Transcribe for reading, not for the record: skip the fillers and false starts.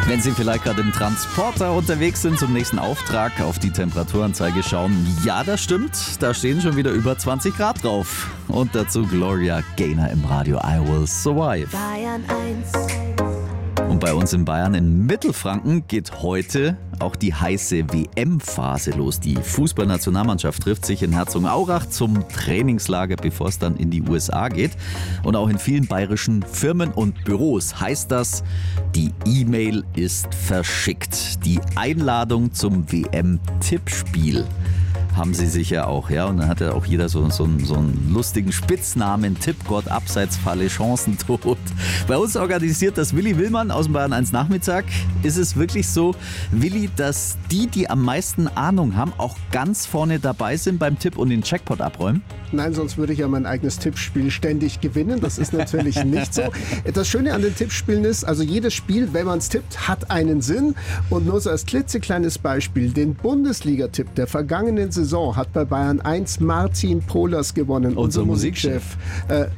Wenn Sie vielleicht gerade im Transporter unterwegs sind zum nächsten Auftrag, auf die Temperaturanzeige schauen, ja, das stimmt, da stehen schon wieder über 20 Grad drauf. Und dazu Gloria Gaynor im Radio I Will Survive. Bayern 1. Und bei uns in Bayern in Mittelfranken geht heute auch die heiße WM-Phase los. Die Fußballnationalmannschaft trifft sich in Herzogenaurach zum Trainingslager, bevor es dann in die USA geht. Und auch in vielen bayerischen Firmen und Büros heißt das, die E-Mail ist verschickt. Die Einladung zum WM-Tippspiel haben sie sicher auch, ja. Und dann hat ja auch jeder so einen lustigen Spitznamen, Tippgott, Abseitsfalle, Chancentod. Bei uns organisiert das Willi Willmann aus dem Bayern 1 Nachmittag. Ist es wirklich so, Willi, dass die am meisten Ahnung haben, auch ganz vorne dabei sind beim Tipp und den Jackpot abräumen? Nein, sonst würde ich ja mein eigenes Tippspiel ständig gewinnen. Das ist natürlich nicht so. Das Schöne an den Tippspielen ist, also jedes Spiel, wenn man es tippt, hat einen Sinn. Und nur so als klitzekleines Beispiel, den Bundesliga-Tipp der vergangenen Saison hat bei Bayern 1 Martin Pohlers gewonnen, unser Musikchef.